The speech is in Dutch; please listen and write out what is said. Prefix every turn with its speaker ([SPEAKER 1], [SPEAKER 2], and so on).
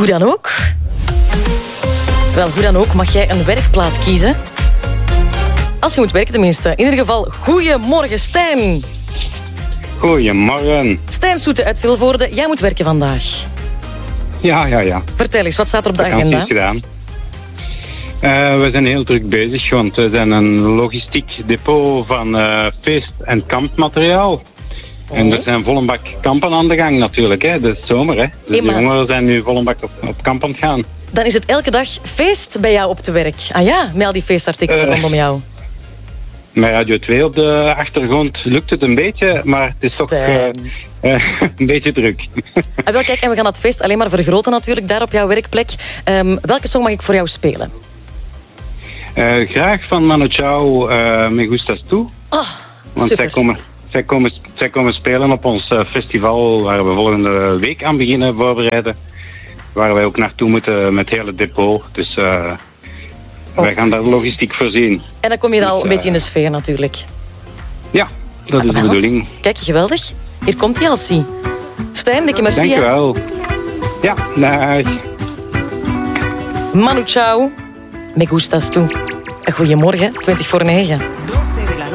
[SPEAKER 1] Hoe dan ook. Wel, hoe dan ook mag jij een werkplaat kiezen. Als je moet werken tenminste. In ieder geval, goeiemorgen Stijn.
[SPEAKER 2] Goedemorgen.
[SPEAKER 1] Stijn Soete uit Vilvoorde, jij moet werken vandaag.
[SPEAKER 2] Ja.
[SPEAKER 1] Vertel eens, wat staat er op de agenda?
[SPEAKER 2] Dat gedaan. We zijn heel druk bezig, want we zijn een logistiek depot van feest- en kampmateriaal. En er zijn volle bak kampen aan de gang natuurlijk, hè. Het is zomer, hè. Dus de jongeren zijn nu volle bak op kamp aan het gaan.
[SPEAKER 1] Dan is het elke dag feest bij jou op het werk. Ah ja, met al die feestartikelen rondom jou.
[SPEAKER 2] Met Radio 2 op de achtergrond lukt het een beetje, maar het is toch een beetje druk.
[SPEAKER 1] Wel, kijk, en we gaan dat feest alleen maar vergroten natuurlijk, daar op jouw werkplek. Welke song mag ik voor jou spelen?
[SPEAKER 2] Graag van Manu Chao, Me Gustas Tu.
[SPEAKER 1] Oh,
[SPEAKER 2] want
[SPEAKER 1] super.
[SPEAKER 2] Zij komen spelen op ons festival waar we volgende week aan beginnen voorbereiden. Waar wij ook naartoe moeten met het hele depot. Dus wij gaan daar logistiek voorzien.
[SPEAKER 1] En dan kom je al een beetje in de sfeer natuurlijk.
[SPEAKER 2] Ja, dat is de bedoeling.
[SPEAKER 1] Kijk, geweldig. Hier komt hij al, zie. Stijn, dikke merci.
[SPEAKER 2] Dank je wel. Ja, dag.
[SPEAKER 1] Manu Chao, Me Gustas Tu. Goedemorgen, 20 voor 9.